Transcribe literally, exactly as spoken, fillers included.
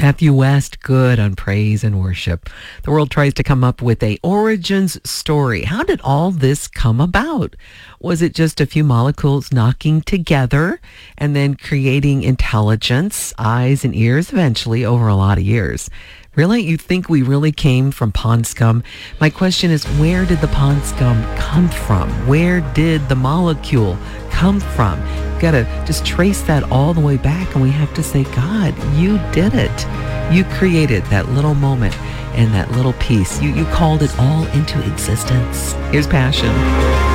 Matthew West, good on praise and worship. The world tries to come up with a origins story. How did all this come about? Was it just a few molecules knocking together and then creating intelligence, eyes and ears eventually over a lot of years? Really? You think we really came from pond scum? My question is, where did the pond scum come from? Where did the molecule come from? Got to just trace that all the way back, and we have to say, God, you did it. You created that little moment and that little piece. You, you called it all into existence. Here's Passion.